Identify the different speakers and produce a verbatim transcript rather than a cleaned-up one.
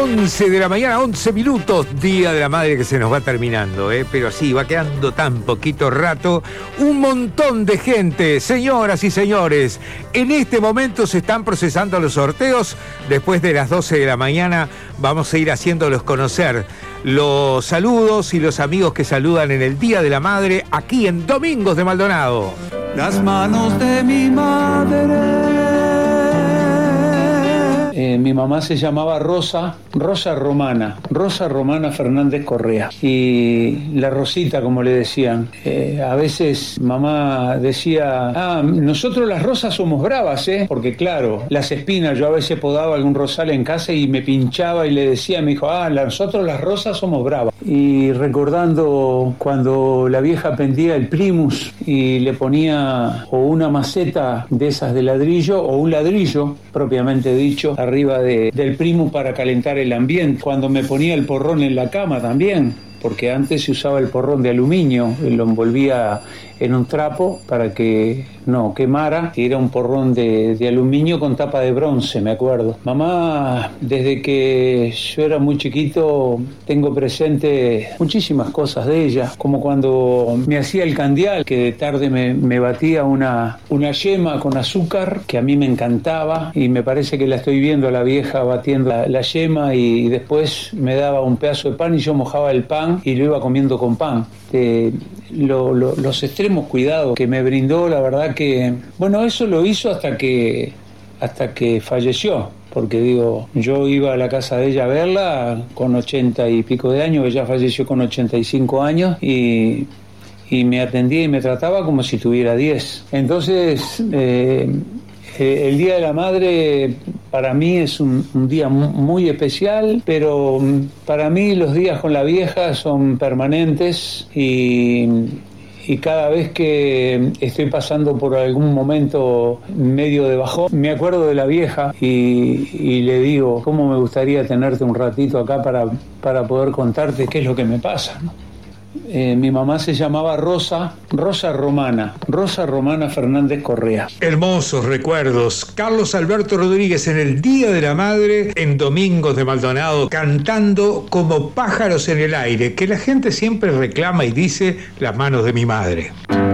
Speaker 1: once de la mañana, once minutos, Día de la Madre que se nos va terminando, ¿eh? Pero sí, va quedando tan poquito rato. Un montón de gente, señoras y señores, en este momento se están procesando los sorteos. Después de las doce de la mañana vamos a ir haciéndolos conocer. Los saludos y los amigos que saludan en el Día de la Madre aquí en Domingos de Maldonado.
Speaker 2: Las manos de mi madre. Eh, mi mamá se llamaba Rosa, Rosa Romana, Rosa Romana Fernández Correa. Y la Rosita, como le decían. Eh, a veces mamá decía, ah, nosotros las rosas somos bravas, ¿eh? Porque claro, las espinas, yo a veces podaba algún rosal en casa y me pinchaba y le decía, me dijo, ah, nosotros las rosas somos bravas. Y recordando cuando la vieja pendía el primus y le ponía o una maceta de esas de ladrillo o un ladrillo, propiamente dicho, arriba de, del primus para calentar el ambiente. Cuando me ponía el porrón en la cama también, porque antes se usaba el porrón de aluminio, lo envolvía en un trapo para que no quemara, y era un porrón de, de aluminio con tapa de bronce, me acuerdo. Mamá, desde que yo era muy chiquito, tengo presente muchísimas cosas de ella, como cuando me hacía el candial, que de tarde me, me batía una, una yema con azúcar, que a mí me encantaba, y me parece que la estoy viendo a la vieja batiendo la, la yema, y, y después me daba un pedazo de pan y yo mojaba el pan y lo iba comiendo con pan. Eh, lo, lo, los extremos cuidados que me brindó, la verdad que, bueno, eso lo hizo hasta que, hasta que falleció, porque digo, yo iba a la casa de ella a verla con ochenta y pico de años, ella falleció con ochenta y cinco años y, y me atendía y me trataba como si tuviera diez. Entonces, eh, Eh, el Día de la Madre para mí es un, un día muy especial, pero para mí los días con la vieja son permanentes y, y cada vez que estoy pasando por algún momento medio de bajón, me acuerdo de la vieja y, y le digo, ¿cómo me gustaría tenerte un ratito acá para, para poder contarte qué es lo que me pasa, ¿no? Eh, mi mamá se llamaba Rosa, Rosa Romana, Rosa Romana Fernández Correa.
Speaker 1: Hermosos recuerdos. Carlos Alberto Rodríguez en el Día de la Madre, en Domingos de Maldonado, cantando como pájaros en el aire, que la gente siempre reclama y dice, las manos de mi madre.